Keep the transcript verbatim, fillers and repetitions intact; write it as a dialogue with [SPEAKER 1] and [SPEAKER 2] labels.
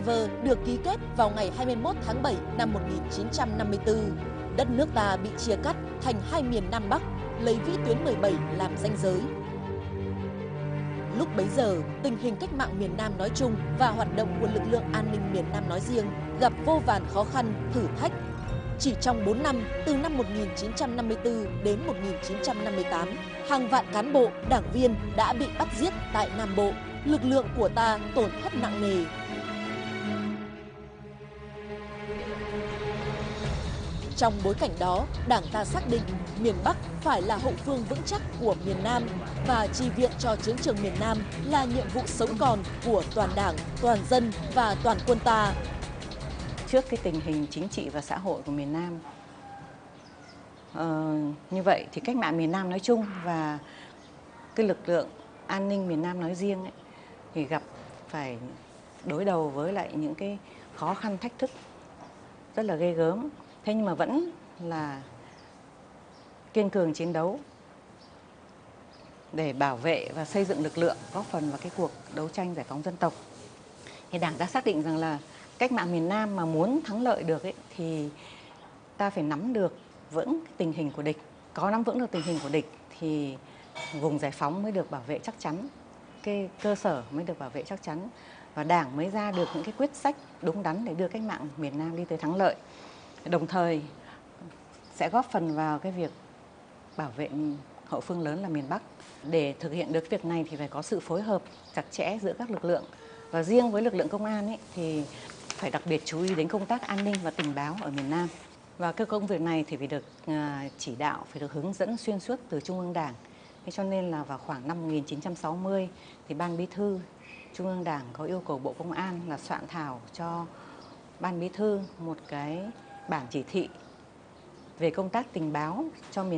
[SPEAKER 1] Geneva được ký kết vào ngày hai mươi mốt tháng bảy năm một nghìn chín trăm năm mươi tư. Đất nước ta bị chia cắt thành hai miền Nam Bắc, lấy vĩ tuyến mười bảy làm ranh giới. Lúc bấy giờ, tình hình cách mạng miền Nam nói chung và hoạt động của lực lượng an ninh miền Nam nói riêng gặp vô vàn khó khăn, thử thách. Chỉ trong bốn năm, từ năm một nghìn chín trăm năm mươi tư đến một nghìn chín trăm năm mươi tám, hàng vạn cán bộ, đảng viên đã bị bắt giết tại Nam Bộ. Lực lượng của ta tổn thất nặng nề. Trong bối cảnh đó, Đảng ta xác định miền Bắc phải là hậu phương vững chắc của miền Nam và chi viện cho chiến trường miền Nam là nhiệm vụ sống còn của toàn Đảng, toàn dân và toàn quân ta.
[SPEAKER 2] Trước cái tình hình chính trị và xã hội của miền Nam, ờ, như vậy thì cách mạng miền Nam nói chung và cái lực lượng an ninh miền Nam nói riêng ấy, thì gặp phải đối đầu với lại những cái khó khăn thách thức rất là ghê gớm. Thế nhưng mà vẫn là kiên cường chiến đấu để bảo vệ và xây dựng lực lượng, góp phần vào cái cuộc đấu tranh giải phóng dân tộc. Thì Đảng đã xác định rằng là cách mạng miền Nam mà muốn thắng lợi được ấy, thì ta phải nắm được vững tình hình của địch. Có nắm vững được tình hình của địch thì vùng giải phóng mới được bảo vệ chắc chắn, cái cơ sở mới được bảo vệ chắc chắn, và Đảng mới ra được những cái quyết sách đúng đắn để đưa cách mạng miền Nam đi tới thắng lợi. Đồng thời sẽ góp phần vào cái việc bảo vệ hậu phương lớn là miền Bắc. Để thực hiện được việc này thì phải có sự phối hợp chặt chẽ giữa các lực lượng. Và riêng với lực lượng công an ấy, thì phải đặc biệt chú ý đến công tác an ninh và tình báo ở miền Nam. Và cái công việc này thì phải được chỉ đạo, phải được hướng dẫn xuyên suốt từ Trung ương Đảng. Thế cho nên là vào khoảng năm một nghìn chín trăm sáu mươi thì Ban Bí thư Trung ương Đảng có yêu cầu Bộ Công an là soạn thảo cho Ban Bí thư một cái bản chỉ thị về công tác tình báo cho miền